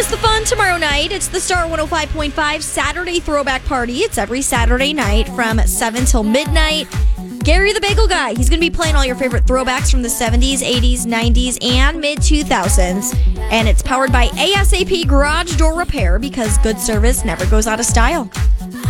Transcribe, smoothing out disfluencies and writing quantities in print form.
miss the fun tomorrow night, it's the Star 105.5 Saturday Throwback Party. It's every Saturday night from 7 till midnight. Gary the Bagel Guy, he's going to be playing all your favorite throwbacks from the 70s, 80s, 90s, and mid-2000s. And it's powered by ASAP Garage Door Repair because good service never goes out of style.